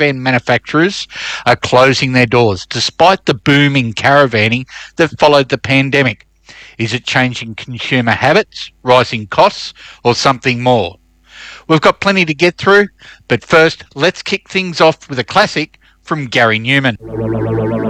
caravan manufacturers are closing their doors despite the boom in caravanning that followed the pandemic. Is it changing consumer habits, rising costs, or something more? We've got plenty to get through, but first, let's kick things off with a classic from Gary Newman.